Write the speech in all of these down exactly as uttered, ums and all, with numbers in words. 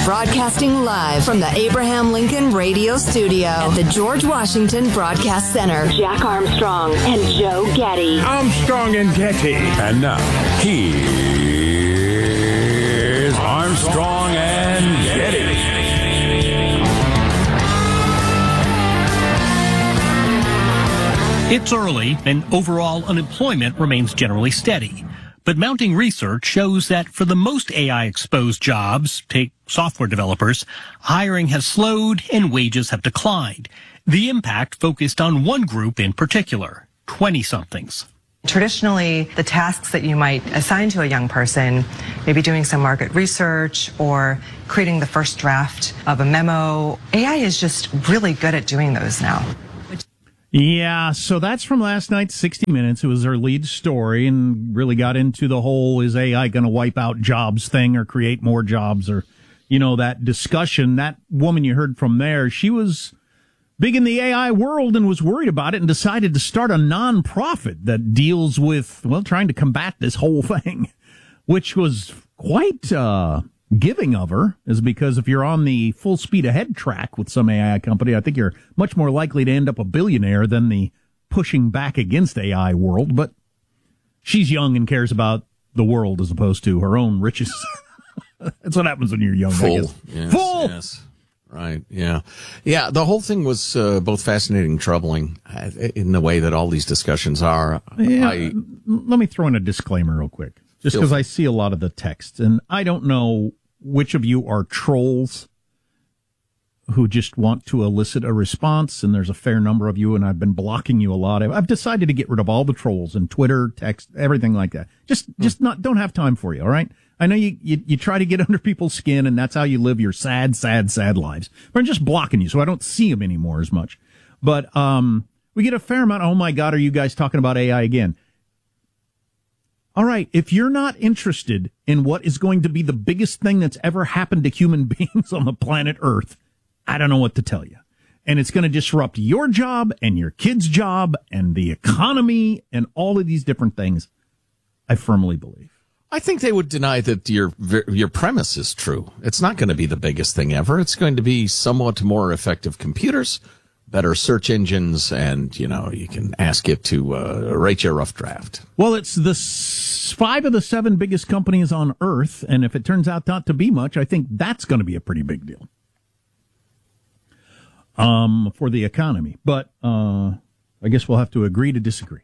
Broadcasting live from the Abraham Lincoln Radio Studio at the George Washington Broadcast Center. Jack Armstrong and Joe Getty. Armstrong and Getty. And now, here's Armstrong and Getty. It's early, and overall unemployment remains generally steady. But mounting research shows that for the most A I-exposed jobs, take software developers, hiring has slowed and wages have declined. The impact focused on one group in particular, twenty-somethings. Traditionally, the tasks that you might assign to a young person, maybe doing some market research or creating the first draft of a memo, A I is just really good at doing those now. Yeah, so that's from last night's sixty minutes. It was their lead story and really got into the whole, is A I going to wipe out jobs thing or create more jobs, or, you know, that discussion. That woman you heard from there, she was big in the A I world and was worried about it and decided to start a nonprofit that deals with, well, trying to combat this whole thing, which was quite uh giving of her, is because if you're on the full speed ahead track with some A I company, I think you're much more likely to end up a billionaire than the pushing back against A I world. But she's young and cares about the world as opposed to her own riches. That's what happens when you're young. Full. Yes, Full. Yes. Right. Yeah. Yeah. The whole thing was uh, both fascinating and troubling uh, in the way that all these discussions are. Yeah, I, let me throw in a disclaimer real quick, just because I see a lot of the texts, and I don't know which of you are trolls who just want to elicit a response, and there's a fair number of you, and I've been blocking you a lot. I've decided to get rid of all the trolls and Twitter, text, everything like that. Just, just not, don't have time for you, all right? I know you, you, you try to get under people's skin, and that's how you live your sad, sad, sad lives. But I'm just blocking you, so I don't see them anymore as much. But, um, we get a fair amount, oh my God, are you guys talking about A I again? All right, if you're not interested in what is going to be the biggest thing that's ever happened to human beings on the planet Earth, I don't know what to tell you. And it's going to disrupt your job and your kid's job and the economy and all of these different things, I firmly believe. I think they would deny that your your premise is true. It's not going to be the biggest thing ever. It's going to be somewhat more effective computers, better search engines, and, you know, you can ask it to uh, write you a rough draft. Well, it's the s- five of the seven biggest companies on Earth, and if it turns out not to be much, I think that's going to be a pretty big deal um, for the economy. But uh, I guess we'll have to agree to disagree.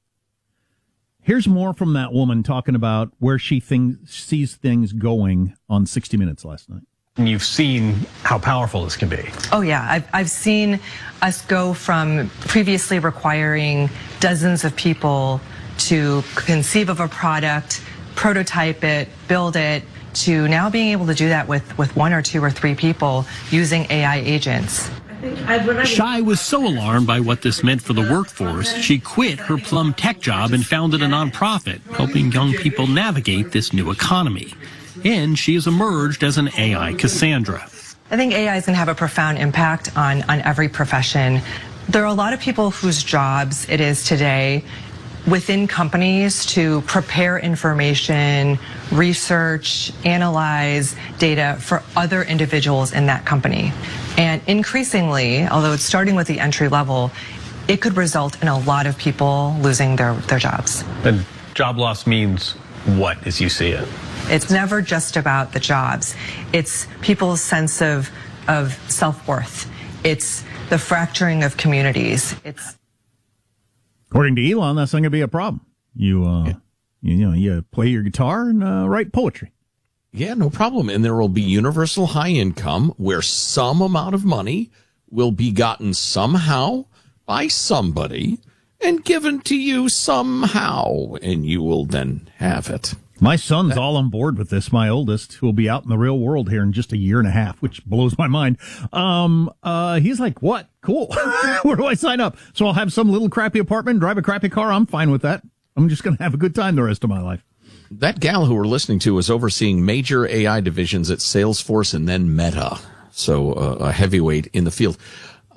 Here's more from that woman talking about where she think, sees things going on sixty minutes last night. You've seen how powerful this can be. Oh, yeah. I've, I've seen us go from previously requiring dozens of people to conceive of a product, prototype it, build it, to now being able to do that with, with one or two or three people using A I agents. Shai was so alarmed by what this meant for the workforce, she quit her Plum Tech job and founded a nonprofit helping young people navigate this new economy. And she has emerged as an A I Cassandra. I think A I is going to have a profound impact on, on every profession. There are a lot of people whose jobs it is today within companies to prepare information, research, analyze data for other individuals in that company. And increasingly, although it's starting with the entry level, it could result in a lot of people losing their, their jobs. And job loss means what as you see it? It's never just about the jobs. It's people's sense of, of self-worth. It's the fracturing of communities. It's According to Elon, that's not going to be a problem. You, uh, yeah. you, you know, you play your guitar and uh, write poetry. Yeah, no problem. And there will be universal high income where some amount of money will be gotten somehow by somebody and given to you somehow, and you will then have it. My son's all on board with this. My oldest, who will be out in the real world here in just a year and a half, which blows my mind. Um, uh, he's like, what? Cool. Where do I sign up? So I'll have some little crappy apartment, drive a crappy car. I'm fine with that. I'm just going to have a good time the rest of my life. That gal who we're listening to is overseeing major A I divisions at Salesforce and then Meta. So uh, a heavyweight in the field.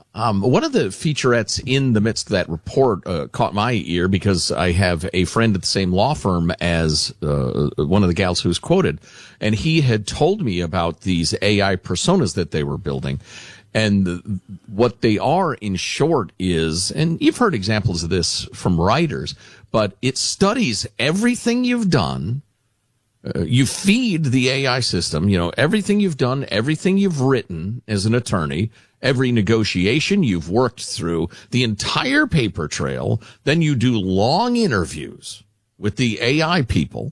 Um, one of the featurettes in the midst of that report uh, caught my ear because I have a friend at the same law firm as uh, one of the gals who's quoted, and he had told me about these A I personas that they were building. And what they are, in short, is, and you've heard examples of this from writers, but it studies everything you've done. Uh, you feed the A I system, you know, everything you've done, everything you've written as an attorney, every negotiation you've worked through, the entire paper trail. Then you do long interviews with the A I people.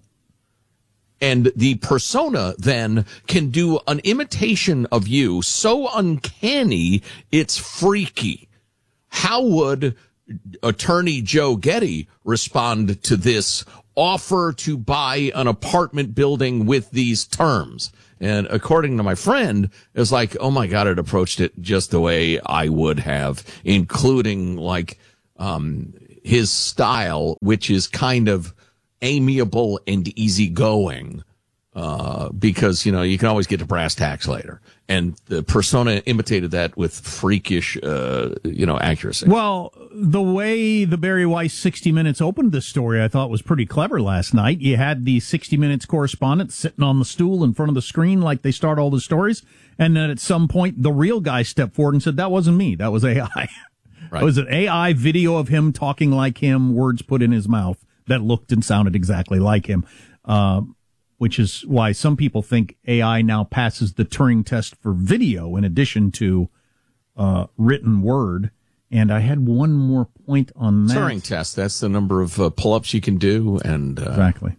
And the persona then can do an imitation of you so uncanny, it's freaky. How would attorney Joe Getty respond to this offer to buy an apartment building with these terms? And according to my friend, it's like, oh my God, it approached it just the way I would have, including like, um, his style, which is kind of amiable and easygoing, uh, because, you know, you can always get to brass tacks later. And the persona imitated that with freakish, uh, you know, accuracy. Well, the way the Barry Weiss sixty Minutes opened this story, I thought was pretty clever last night. You had the sixty Minutes correspondent sitting on the stool in front of the screen like they start all the stories. And then at some point, the real guy stepped forward and said, that wasn't me. That was A I. Right. It was an A I video of him talking like him, words put in his mouth that looked and sounded exactly like him, uh, which is why some people think A I now passes the Turing test for video in addition to uh, written word. And I had one more point on that. Turing test, that's the number of uh, pull-ups you can do and uh, exactly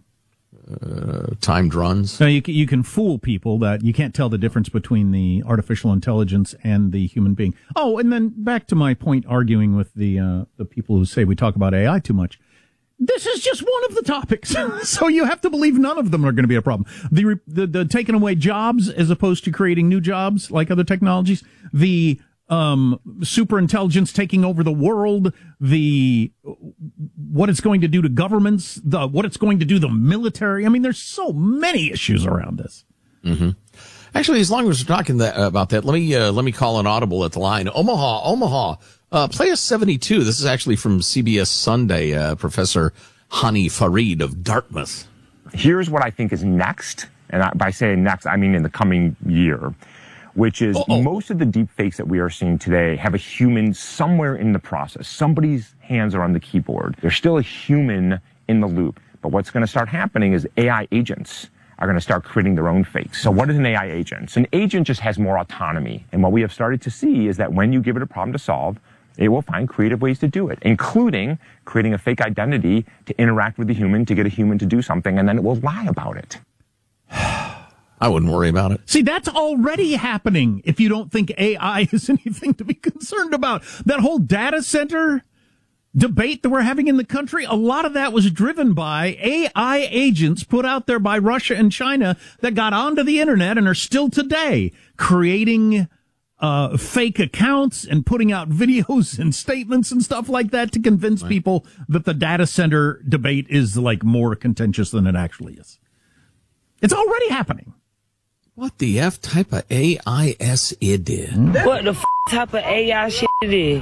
uh, timed runs. So you, you can fool people that you can't tell the difference between the artificial intelligence and the human being. Oh, and then back to my point arguing with the uh, the people who say we talk about A I too much. This is just one of the topics. So you have to believe none of them are going to be a problem. The, the, the taking away jobs as opposed to creating new jobs like other technologies, the, um, super intelligence taking over the world, the, what it's going to do to governments, the, what it's going to do to the military. I mean, there's so many issues around this. Mm-hmm. Actually, as long as we're talking that, about that, let me, uh, let me call an audible at the line. Omaha, Omaha. Uh, play us seventy-two. This is actually from C B S Sunday, uh, Professor Hani Farid of Dartmouth. Here's what I think is next. And I, by saying next, I mean in the coming year, which is Uh-oh. most of the deep fakes that we are seeing today have a human somewhere in the process. Somebody's hands are on the keyboard. There's still a human in the loop. But what's going to start happening is A I agents are going to start creating their own fakes. So what is an A I agent? So an agent just has more autonomy. And what we have started to see is that when you give it a problem to solve, it will find creative ways to do it, including creating a fake identity to interact with the human, to get a human to do something, and then it will lie about it. I wouldn't worry about it. See, that's already happening if you don't think A I is anything to be concerned about. That whole data center debate that we're having in the country, a lot of that was driven by A I agents put out there by Russia and China that got onto the internet and are still today creating Uh, fake accounts and putting out videos and statements and stuff like that to convince right. people that the data center debate is like more contentious than it actually is. It's already happening. What the F type of A I S it is? What the f type of A I shit it is?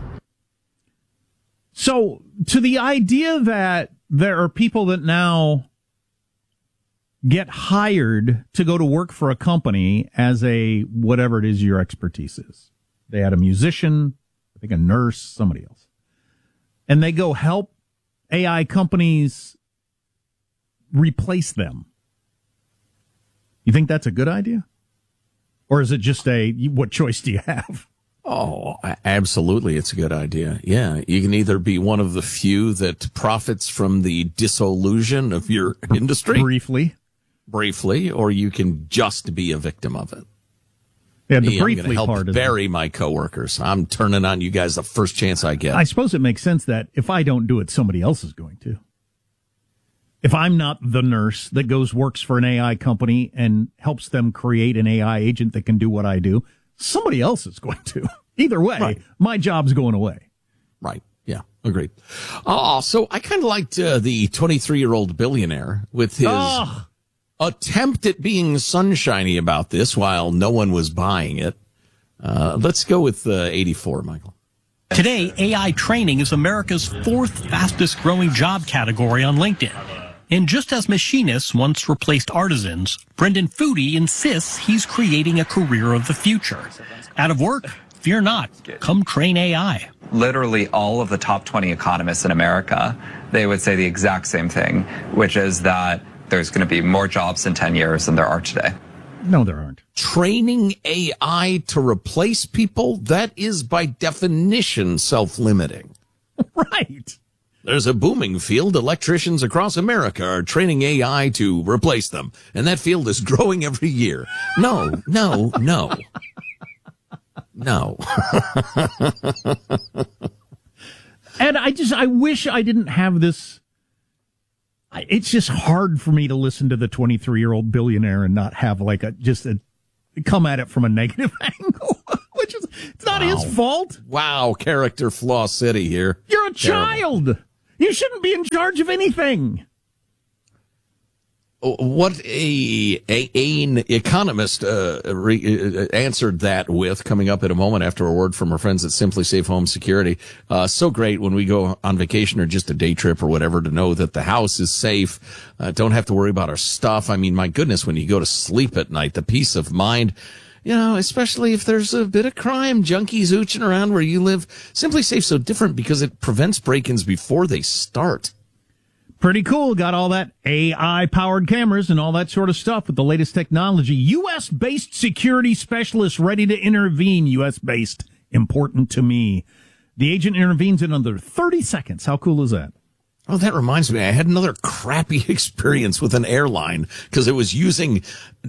So to the idea that there are people that now get hired to go to work for a company as a, whatever it is your expertise is. They had a musician, I think a nurse, somebody else. And they go help A I companies replace them. You think that's a good idea? Or is it just a, what choice do you have? Oh, absolutely. It's a good idea. Yeah. You can either be one of the few that profits from the disillusion of your industry. Briefly. Briefly, or you can just be a victim of it. Yeah, the Me, briefly I'm going to help part bury of my coworkers. I'm turning on you guys the first chance I get. I suppose it makes sense that if I don't do it, somebody else is going to. If I'm not the nurse that goes works for an A I company and helps them create an A I agent that can do what I do, somebody else is going to. Either way, right. My job's going away. Right. Yeah. Agreed. Oh, so I kind of liked uh, the twenty-three-year-old billionaire with his oh. attempt at being sunshiny about this while no one was buying it. Uh, let's go with uh, eighty-four, Michael. Today, A I training is America's fourth fastest growing job category on LinkedIn. And just as machinists once replaced artisans, Brendan Foodie insists he's creating a career of the future. Out of work? Fear not. Come train A I. Literally all of the top twenty economists in America, they would say the exact same thing, which is that there's going to be more jobs in ten years than there are today. No, there aren't. Training A I to replace people, that is by definition self-limiting. Right. There's a booming field. Electricians across America are training A I to replace them. And that field is growing every year. No, no, no. No. And I just, I wish I didn't have this. It's just hard for me to listen to the twenty-three-year-old billionaire and not have like a, just a, come at it from a negative angle, which is, it's not wow. his fault. Wow. Character flaw city here. You're a Terrible. child. You shouldn't be in charge of anything. What a, a an economist uh, re, uh, answered that with, coming up in a moment after a word from our friends at Simply Safe Home Security. Uh, so great when we go on vacation or just a day trip or whatever to know that the house is safe. Uh, don't have to worry about our stuff. I mean, my goodness, when you go to sleep at night, the peace of mind, you know, especially if there's a bit of crime, junkies ooching around where you live. Simply Safe's so different because it prevents break-ins before they start. Pretty cool. Got all that A I-powered cameras and all that sort of stuff with the latest technology. U S-based security specialists ready to intervene. U S-based. Important to me. The agent intervenes in under thirty seconds. How cool is that? Oh, that reminds me. I had another crappy experience with an airline because it was using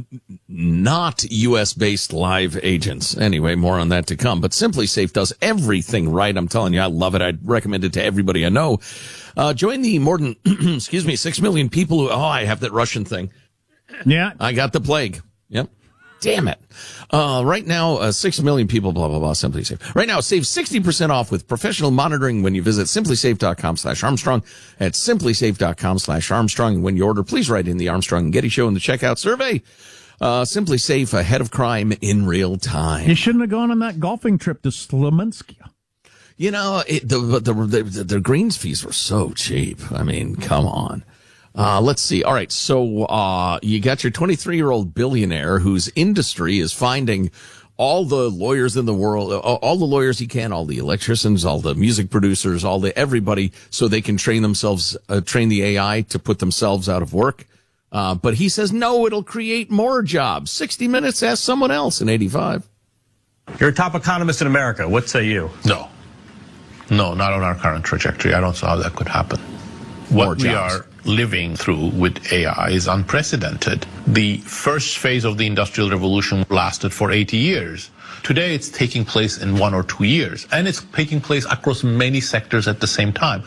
not U S-based live agents. Anyway, more on that to come. But Simply Safe does everything right. I'm telling you, I love it. I'd recommend it to everybody I know. Uh, join the more than, excuse me, six million people who, oh, I have that Russian thing. Yeah. I got the plague. Yep. Damn it. Uh, right now, uh, six million people, blah, blah, blah, Simply Safe. Right now, save sixty percent off with professional monitoring when you visit simplysafe.com slash Armstrong at simplysafe.com slash Armstrong. And when you order, please write in the Armstrong and Getty Show in the checkout survey. Uh, Simply Safe, ahead of crime in real time. You shouldn't have gone on that golfing trip to Slominska. You know, it, the, the, the, the, the greens fees were so cheap. I mean, come on. Uh, let's see. All right. So, uh, you got your twenty-three-year-old billionaire whose industry is finding all the lawyers in the world, all the lawyers he can, all the electricians, all the music producers, all the, everybody, so they can train themselves, uh, train the A I to put themselves out of work. Uh, but he says, no, it'll create more jobs. sixty minutes, ask someone else in eighty-five. You're a top economist in America. What say you? No. No, not on our current trajectory. I don't see how that could happen. What we are living through with A I is unprecedented. The first phase of the Industrial Revolution lasted for eighty years. Today, it's taking place in one or two years, and it's taking place across many sectors at the same time.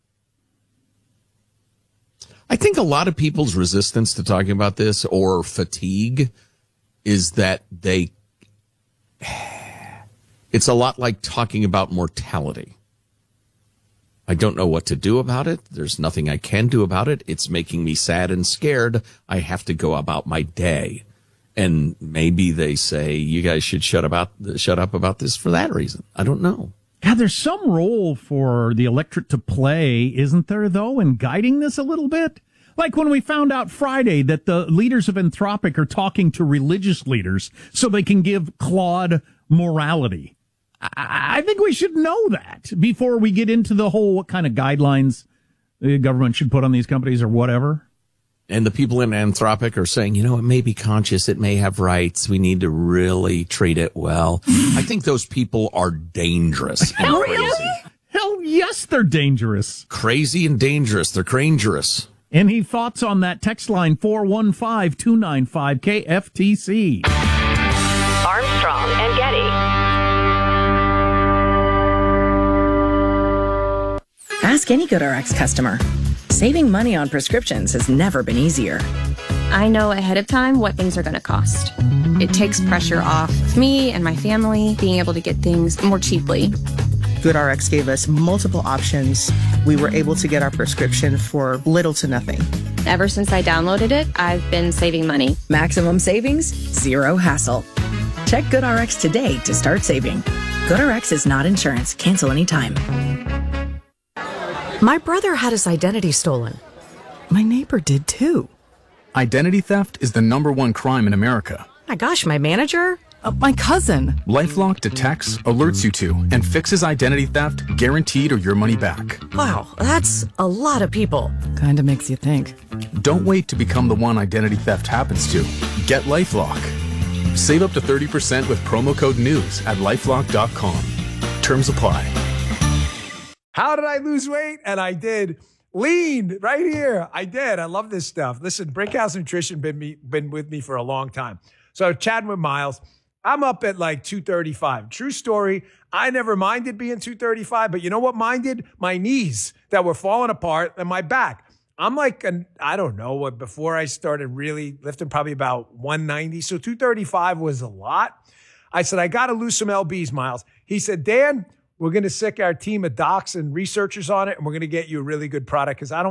I think a lot of people's resistance to talking about this, or fatigue, is that they, it's a lot like talking about mortality. I don't know what to do about it. There's nothing I can do about it. It's making me sad and scared. I have to go about my day. And maybe they say, you guys should shut about, shut up about this for that reason. I don't know. Yeah, there's some role for the electorate to play, isn't there, though, in guiding this a little bit? Like when we found out Friday that the leaders of Anthropic are talking to religious leaders so they can give Claude morality. I think we should know that before we get into the whole what kind of guidelines the government should put on these companies or whatever. And the people in Anthropic are saying, you know, it may be conscious, it may have rights, we need to really treat it well. I think those people are dangerous and Hell crazy. Yes. Hell yes, they're dangerous. Crazy and dangerous. They're crangerous. Any thoughts on that? Text line four one five, two nine five, K F T C. Armstrong and Getty. Ask any GoodRx customer. Saving money on prescriptions has never been easier. I know ahead of time what things are going to cost. It takes pressure off of me and my family being able to get things more cheaply. GoodRx gave us multiple options. We were able to get our prescription for little to nothing. Ever since I downloaded it, I've been saving money. Maximum savings, zero hassle. Check GoodRx today to start saving. GoodRx is not insurance. Cancel anytime. My brother had his identity stolen. My neighbor did too. Identity theft is the number one crime in America. My gosh, my manager? Uh, my cousin. LifeLock detects, alerts you to, and fixes identity theft guaranteed or your money back. Wow, that's a lot of people. Kinda makes you think. Don't wait to become the one identity theft happens to. Get LifeLock. Save up to thirty percent with promo code NEWS at lifelock dot com. Terms apply. How did I lose weight? And I did. Lean right here. I did. I love this stuff. Listen, Brinkhouse Nutrition been me been with me for a long time. So chatting with Miles, I'm up at like two thirty-five. True story. I never minded being two thirty-five, but you know what minded? My knees that were falling apart and my back. I'm like, an, I don't know what, before I started really lifting, probably about one ninety. So two thirty-five was a lot. I said, I got to lose some L Bs, Miles. He said, Dan, we're going to sick our team of docs and researchers on it, and we're going to get you a really good product because I don't